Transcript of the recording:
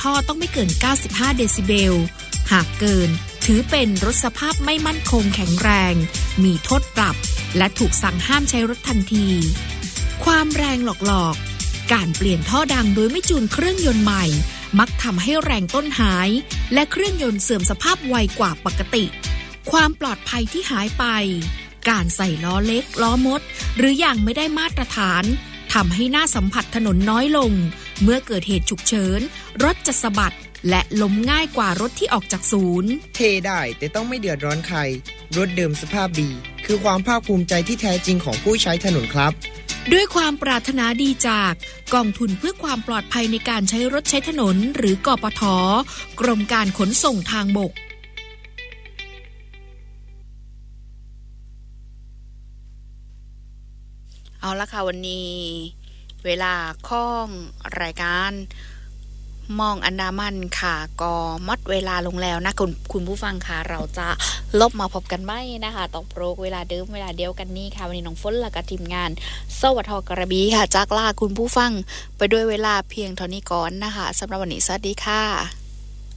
ท่อต้องไม่เกิน95เดซิเบลหากเกินถือเป็นรถสภาพไม่มั่นคงแข็งแรงมีโทษปรับและถูกสั่งห้ามใช้รถทันทีความแรงหลอกๆการเปลี่ยนท่อดังโดยไม่จูนเครื่องยนต์ใหม่มักทำให้แรงต้นหายและเครื่องยนต์เสื่อมสภาพไวกว่าปกติความปลอดภัยที่หายไปการใส่ล้อเล็กล้อมดหรืออย่างไม่ได้มาตรฐานทำให้หน้าสัมผัสถนนน้อยลงเมื่อเกิดเหตุฉุกเฉินรถจะสะบัดและล้มง่ายกว่ารถที่ออกจากศูนย์เทได้แต่ต้องไม่เดือดร้อนใครรถเดิมสภาพดีคือความภาคภูมิใจที่แท้จริงของผู้ใช้ถนนครับด้วยความปรารถนาดีจากกองทุนเพื่อความปลอดภัยในการใช้รถใช้ถนนหรือกปท.กรมการขนส่งทางบกเอาละค่ะวันนี้เวลาข้องรายการมองอันดามันค่ะก็หมดเวลาลงแล้วนะคุณผู้ฟังค่ะเราจะลบมาพบกันไหมนะคะต่อโปรเวลาเดิมเวลาเดียวกันนี้ค่ะวันนี้น้องฝนและก็ทีมงานสวทกระบี่ค่ะจากลาคุณผู้ฟังไปด้วยเวลาเพียงเท่านี้ก่อนนะคะสำหรับวันนี้สวัสดีค่ะ